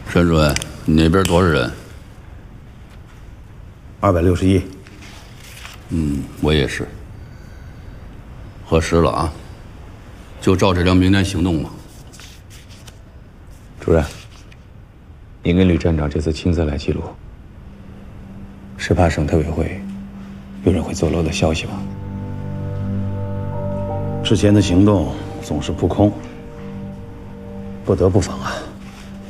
沈主任，你那边多少人 ？261。 我也是。核实了啊，就照这张名单行动吧。 主任，您跟吕站长这次亲自来记录，是怕省特委会有人会走漏的消息吗？ 之前的行动总是扑空，不得不防啊。